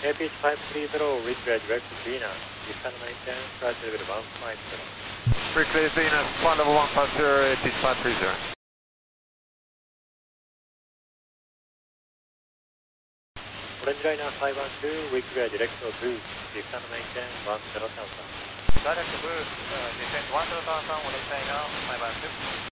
AP530, reach direct to Venus. Descend maintain, flight level 150. Replace Venus, 1 level 150, AP530. Orange Liner 512, weak direct to boost. Descend maintain, 10,000. Direct to boost, descend 10,000, Orange Liner 512.